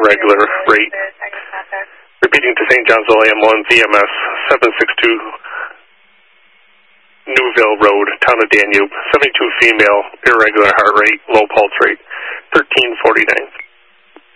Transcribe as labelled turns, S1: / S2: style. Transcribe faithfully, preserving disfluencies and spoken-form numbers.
S1: irregular rate. Repeating to Saint John's L A M one, V M S seven six two Newville Road, Town of Danube, seventy-two female, irregular heart rate, low pulse rate, thirteen forty-nine.